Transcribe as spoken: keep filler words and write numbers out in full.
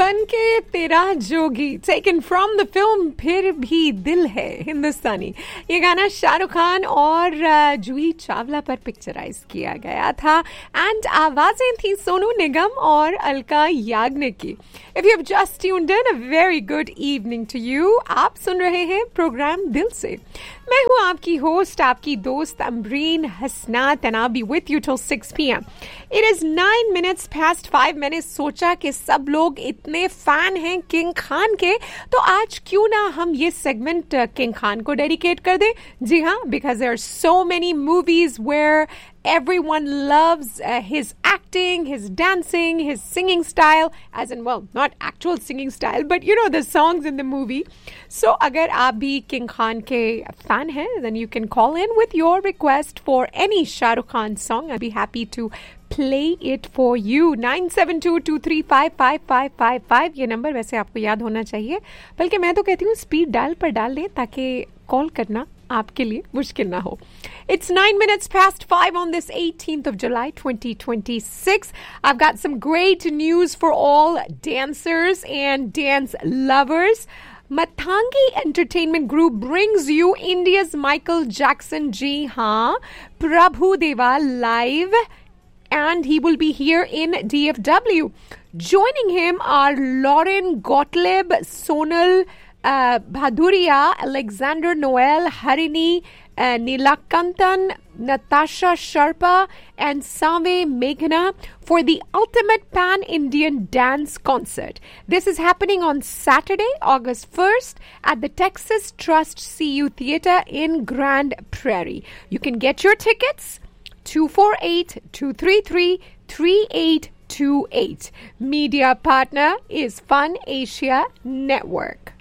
बनके तेरा जोगी, taken from the film फिर भी दिल है हिंदुस्तानी. ये गाना शाहरुख खान और जूही चावला पर पिक्चराइज किया गया था एंड आवाजें थी सोनू निगम और अलका याग्निक की. If you have just tuned in, a very good evening to you. आप सुन रहे हैं प्रोग्राम दिल से. मैं हूँ आपकी होस्ट, आपकी दोस्त अमरीन हसनात and I'll be with you till six p.m. It is nine minutes past five. मैंने सोचा कि सब लोग इतने फैन हैं किंग खान के, तो आज क्यों ना हम ये सेगमेंट किंग खान को डेडिकेट कर दें. जी हाँ, because there are so many movies where everyone loves uh, his acting, his dancing, his singing style, as in, well, not actual singing style, but you know, the songs in the movie. So, agar aap bhi King Khan ke fan hai, then you can call in with your request for any Shah Rukh Khan song. I'd be happy to play it for you. nine seven two, two three five, five five five five ये number वैसे आपको याद होना चाहिए, बल्कि मैं तो कहती हूँ स्पीड डायल पर डाल लें ताकि कॉल करना आपके लिए मुश्किल ना हो. It's nine minutes past five on this eighteenth of July, twenty twenty-six. I've got some great news for all dancers and dance lovers. Mathangi Entertainment Group brings you India's Michael Jackson. Ji haan, Prabhu Deva live, and he will be here in D F W. Joining him are Lauren Gottlieb, Sonal uh, Bhaduria, Alexander Noel, Harini uh, Nilakantan, Natasha Sharpa, and Save Meghna for the ultimate pan-Indian dance concert. This is happening on Saturday, August first at the Texas Trust C U Theater in Grand Prairie. You can get your tickets two four eight, two three three, three eight two eight. Media partner is Fun Asia Network.